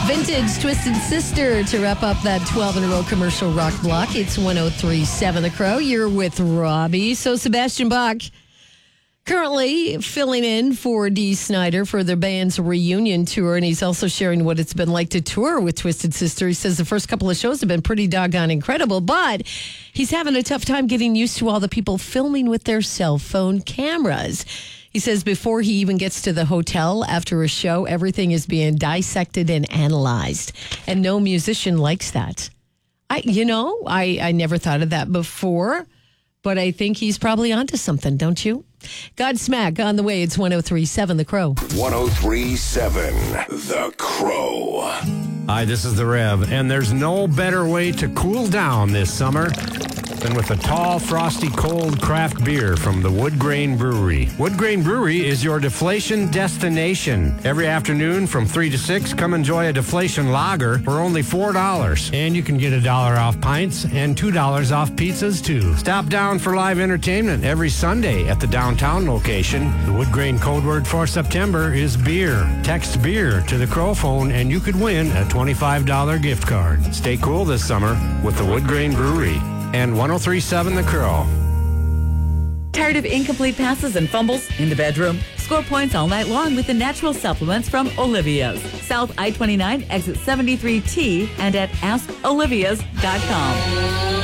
Vintage Twisted Sister to wrap up that 12-in-a-row commercial rock block. It's 103.7 The Crow. You're with Robbie. So Sebastian Bach currently filling in for Dee Snider for their band's reunion tour, and he's also sharing what it's been like to tour with Twisted Sister. He says the first couple of shows have been pretty doggone incredible, but he's having a tough time getting used to all the people filming with their cell phone cameras. He says before he even gets to the hotel after a show, everything is being dissected and analyzed, and no musician likes that. I never thought of that before, but I think he's probably onto something, don't you? Godsmack on the way. It's 103.7 The Crow. 103.7 The Crow. Hi, this is The Rev, and there's no better way to cool down this summer than with a tall, frosty, cold craft beer from the Wood Grain Brewery. Wood Grain Brewery is your deflation destination. Every afternoon from 3 to 6, come enjoy a deflation lager for only $4. And you can get $1 off pints and $2 off pizzas, too. Stop down for live entertainment every Sunday at the downtown location. The Wood Grain code word for September is beer. Text beer to the Crow phone and you could win a $25 gift card. Stay cool this summer with the Wood Grain Brewery. And 103.7 The Crow. Tired of incomplete passes and fumbles in the bedroom? Score points all night long with the natural supplements from Olivia's. South I-29, exit 73T, and at askolivias.com.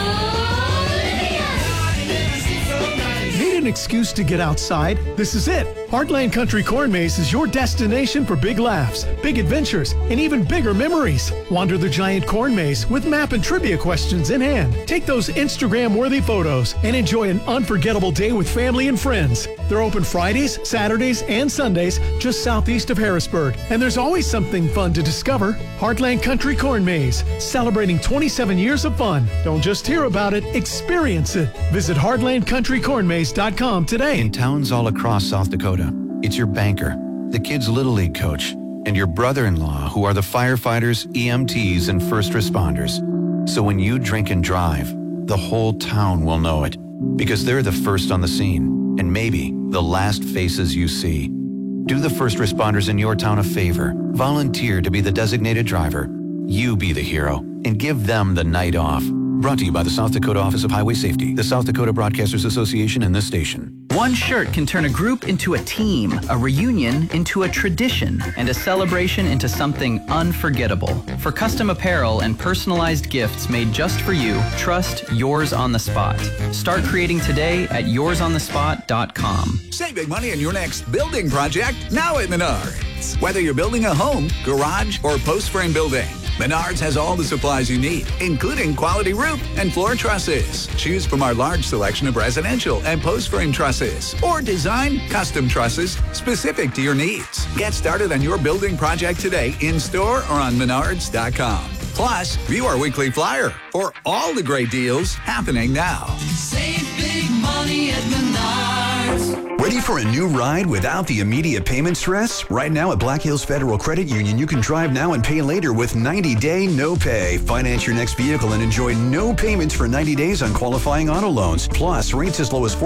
Need an excuse to get outside? This is it. Heartland Country Corn Maze is your destination for big laughs, big adventures, and even bigger memories. Wander the giant corn maze with map and trivia questions in hand. Take those Instagram-worthy photos and enjoy an unforgettable day with family and friends. They're open Fridays, Saturdays, and Sundays just southeast of Harrisburg. And there's always something fun to discover. Heartland Country Corn Maze, celebrating 27 years of fun. Don't just hear about it, experience it. Visit heartlandcountrycornmaze.com today. In towns all across South Dakota, it's your banker, the kids' Little League coach, and your brother-in-law who are the firefighters, EMTs, and first responders. So when you drink and drive, the whole town will know it because they're the first on the scene and maybe the last faces you see. Do the first responders in your town a favor. Volunteer to be the designated driver. You be the hero and give them the night off. Brought to you by the South Dakota Office of Highway Safety, the South Dakota Broadcasters Association, and this station. One shirt can turn a group into a team, a reunion into a tradition, and a celebration into something unforgettable. For custom apparel and personalized gifts made just for you, trust Yours on the Spot. Start creating today at yoursonthespot.com. Save big money on your next building project now at Menards. Whether you're building a home, garage, or post-frame building, Menards has all the supplies you need, including quality roof and floor trusses. Choose from our large selection of residential and post-frame trusses, or design custom trusses specific to your needs. Get started on your building project today in-store or on Menards.com. Plus, view our weekly flyer for all the great deals happening now. Save big money at Menards. Ready for a new ride without the immediate payment stress? Right now at Black Hills Federal Credit Union, you can drive now and pay later with 90-day no pay. Finance your next vehicle and enjoy no payments for 90 days on qualifying auto loans. Plus, rates as low as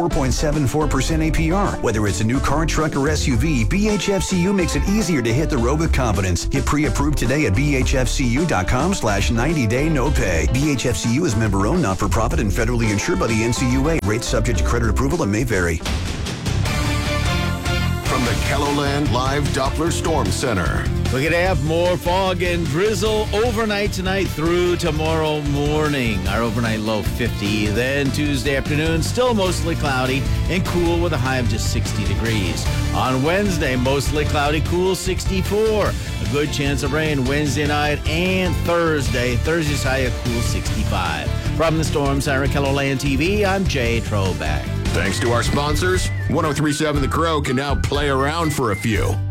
4.74% APR. Whether it's a new car, truck, or SUV, BHFCU makes it easier to hit the road with confidence. Get pre-approved today at bhfcu.com/90-day no pay. BHFCU is member-owned, not-for-profit, and federally insured by the NCUA. Rates subject to credit approval and may vary. From the KELOLAND Live Doppler Storm Center. We're going to have more fog and drizzle overnight tonight through tomorrow morning. Our overnight low 50. Then Tuesday afternoon, still mostly cloudy and cool with a high of just 60 degrees. On Wednesday, mostly cloudy, cool 64. A good chance of rain Wednesday night and Thursday. Thursday's high a cool 65. From the Storm Center, KELOLAND TV, I'm Jay Troback. Thanks to our sponsors, 103.7 The Crow can now play around for a few.